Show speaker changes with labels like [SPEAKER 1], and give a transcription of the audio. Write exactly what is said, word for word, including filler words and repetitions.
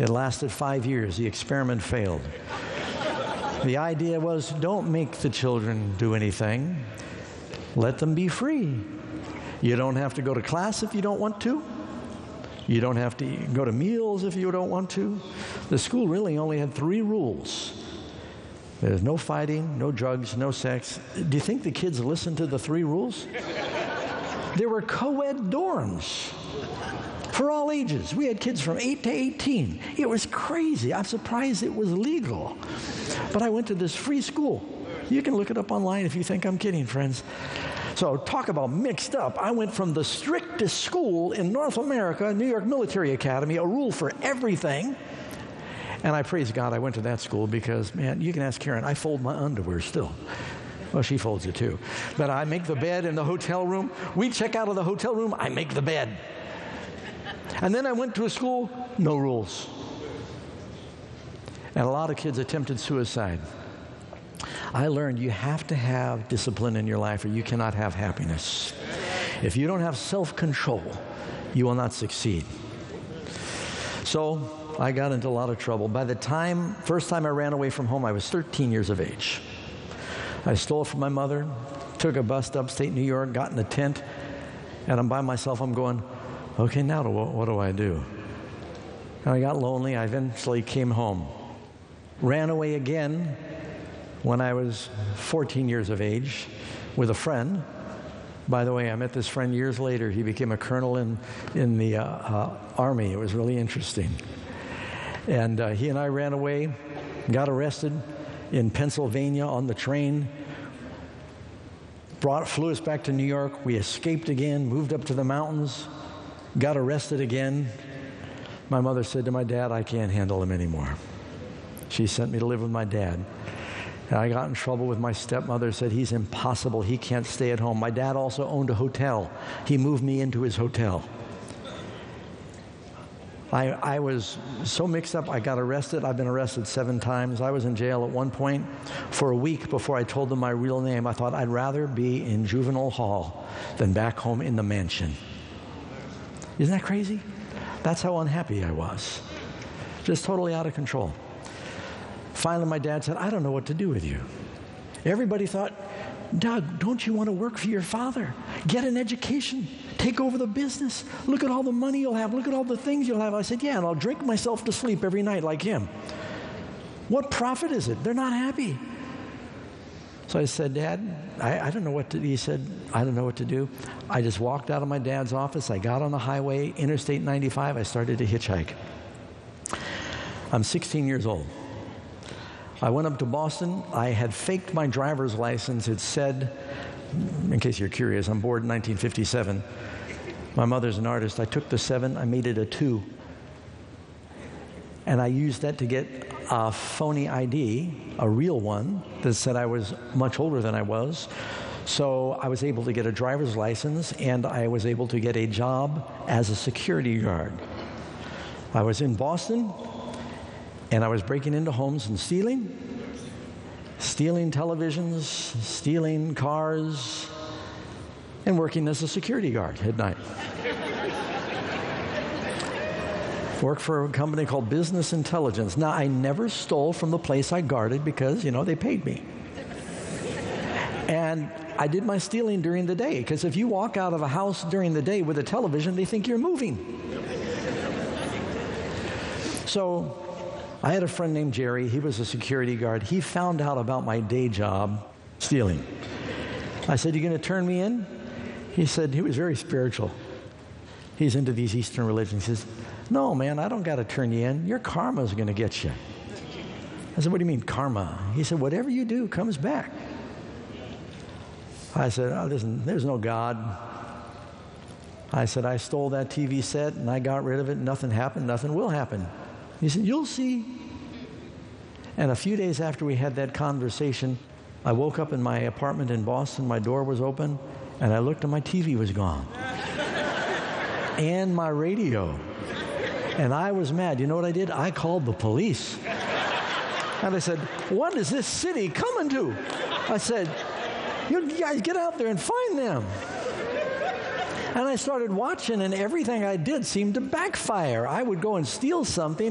[SPEAKER 1] It lasted five years. The experiment failed. The idea was, don't make the children do anything. Let them be free. You don't have to go to class if you don't want to. You don't have to go to meals if you don't want to. The school really only had three rules. There's no fighting, no drugs, no sex. Do you think the kids listened to the three rules? There were co-ed dorms for all ages. We had kids from eight to eighteen. It was crazy. I'm surprised it was legal. But I went to this free school. You can look it up online if you think I'm kidding, friends. So talk about mixed up. I went from the strictest school in North America, New York Military Academy, a rule for everything. And I praise God I went to that school because, man, you can ask Karen, I fold my underwear still. Well, she folds it too. But I make the bed in the hotel room. We check out of the hotel room, I make the bed. And then I went to a school, no rules. And a lot of kids attempted suicide. I learned you have to have discipline in your life or you cannot have happiness. If you don't have self-control, you will not succeed. So I got into a lot of trouble. By the time, first time I ran away from home, I was thirteen years of age. I stole from my mother, took a bus to upstate New York, got in a tent, and I'm by myself. I'm going, okay, now what, what do I do? And I got lonely. I eventually came home. Ran away again when I was fourteen years of age with a friend. By the way, I met this friend years later. He became a colonel in, in the uh, uh, Army. It was really interesting. And uh, he and I ran away, got arrested in Pennsylvania on the train, brought, flew us back to New York. We escaped again, moved up to the mountains, got arrested again. My mother said to my dad, I can't handle him anymore. She sent me to live with my dad. And I got in trouble with my stepmother, said he's impossible, he can't stay at home. My dad also owned a hotel. He moved me into his hotel. I, I was so mixed up, I got arrested. I've been arrested seven times. I was in jail at one point for a week before I told them my real name. I thought I'd rather be in juvenile hall than back home in the mansion. Isn't that crazy? That's how unhappy I was. Just totally out of control. Finally, my dad said, I don't know what to do with you. Everybody thought, Doug, don't you want to work for your father? Get an education. Take over the business. Look at all the money you'll have. Look at all the things you'll have. I said, yeah, and I'll drink myself to sleep every night like him. What profit is it? They're not happy. So I said, Dad, I, I don't know what to do. He said, I don't know what to do. I just walked out of my dad's office. I got on the highway, Interstate ninety-five. I started to hitchhike. I'm sixteen years old. I went up to Boston. I had faked my driver's license. It said, in case you're curious, I'm born in nineteen fifty-seven. My mother's an artist. I took the seven, I made it a two. And I used that to get a phony I D, a real one, that said I was much older than I was. So I was able to get a driver's license, and I was able to get a job as a security guard. I was in Boston, and I was breaking into homes and stealing, stealing televisions, stealing cars, and working as a security guard at night. Worked for a company called Business Intelligence. Now, I never stole from the place I guarded because, you know, they paid me. And I did my stealing during the day, because if you walk out of a house during the day with a television, they think you're moving. So I had a friend named Jerry. He was a security guard. He found out about my day job, stealing. I said, you going to turn me in? He said, he was very spiritual. He's into these Eastern religions. He says, no, man, I don't got to turn you in. Your karma's going to get you. I said, what do you mean karma? He said, whatever you do comes back. I said, oh, listen, there's no God. I said, I stole that T V set and I got rid of it. Nothing happened. Nothing will happen. He said, you'll see. And a few days after we had that conversation, I woke up in my apartment in Boston. My door was open, and I looked and my T V was gone. And my radio. And I was mad. You know what I did? I called the police. And I said, what is this city coming to? I said, you guys get out there and find them. And I started watching, and everything I did seemed to backfire. I would go and steal something,